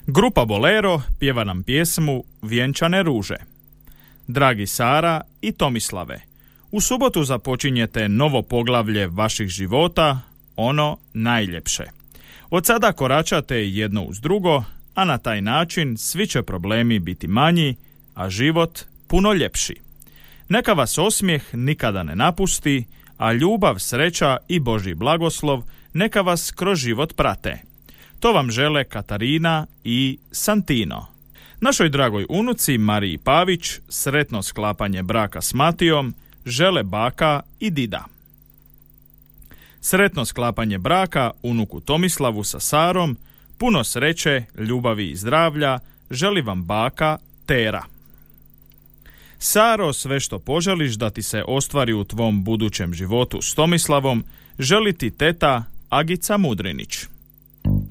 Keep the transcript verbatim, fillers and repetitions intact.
Grupa Bolero pjeva nam pjesmu Vjenčane ruže. Dragi Sara i Tomislave, u subotu započinjete novo poglavlje vaših života, ono najljepše. Od sada koračate jedno uz drugo, a na taj način svi će problemi biti manji, a život puno ljepši. Neka vas osmijeh nikada ne napusti, a ljubav, sreća i Božji blagoslov neka vas kroz život prate. To vam žele Katarina i Santino. Našoj dragoj unuci Mariji Pavić sretno sklapanje braka s Matijom žele baka i dida. Sretno sklapanje braka unuku Tomislavu sa Sarom, puno sreće, ljubavi i zdravlja želi vam baka Tera. Saro, sve što poželiš da ti se ostvari u tvom budućem životu s Tomislavom, želi ti teta Agica Mudrinić.